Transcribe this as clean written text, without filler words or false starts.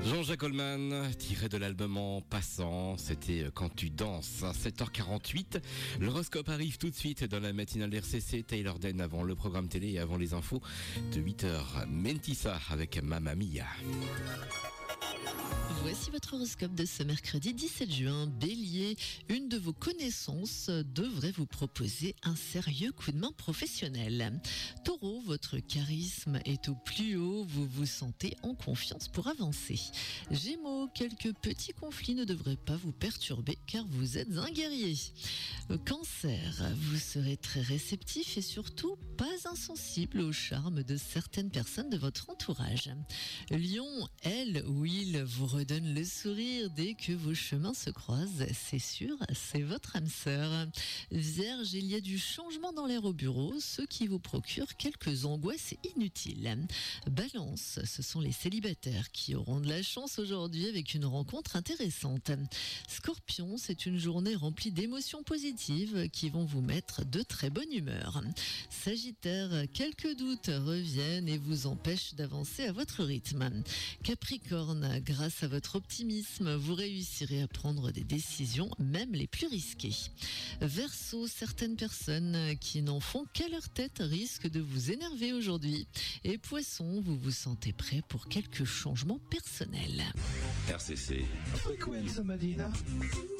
Jean-Jacques Goldman, tiré de l'album En passant, c'était Quand tu danses, 7h48. L'horoscope arrive tout de suite dans la matinale d'RCC. Taylor Den avant le programme télé et avant les infos de 8h. Mentissa avec Mamma Mia. Voici votre horoscope de ce mercredi 17 juin. Bélier, une de vos connaissances devrait vous proposer un sérieux coup de main professionnel. Taureau, votre charisme est au plus haut, vous vous sentez en confiance pour avancer. Gémeaux, quelques petits conflits ne devraient pas vous perturber car vous êtes un guerrier. Cancer, vous serez très réceptif et surtout pas insensible au charme de certaines personnes de votre entourage. Lion, elle ou il vous redonne le sourire dès que vos chemins se croisent, c'est sûr, c'est votre âme sœur. Vierge, il y a du changement dans l'air au bureau, ce qui vous procure quelques angoisses inutiles. Balance, ce sont les célibataires qui auront de la chance aujourd'hui avec une rencontre intéressante. Scorpion, c'est une journée remplie d'émotions positives qui vont vous mettre de très bonne humeur. Sagittaire, quelques doutes reviennent et vous empêchent d'avancer à votre rythme. Capricorne, grâce à votre optimisme, vous réussirez à prendre des décisions, même les plus risquées. Verseau, certaines personnes qui n'en font qu'à leur tête risquent de vous énerver aujourd'hui. Et Poisson, vous vous sentez prêt pour quelques changements personnels. RCC.